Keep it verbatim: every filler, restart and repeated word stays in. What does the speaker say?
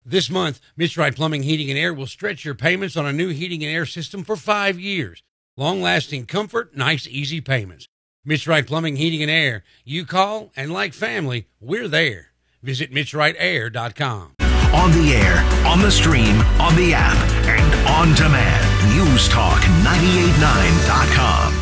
This month, Mitch Wright Plumbing, Heating, and Air will stretch your payments on a new heating and air system for five years. Long-lasting comfort, nice, easy payments. Mitch Wright Plumbing, Heating, and Air. You call, and like family, we're there. Visit mitch wright air dot com. On the air, on the stream, on the app, and on demand. News Talk nine eighty-nine dot com.